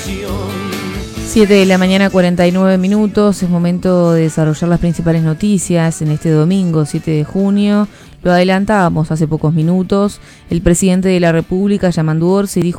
7 de la mañana, 49 minutos. Es momento de desarrollar las principales noticias en este domingo, 7 de junio. Lo adelantábamos hace pocos minutos. El presidente de la República, Yamandu Orsi, dijo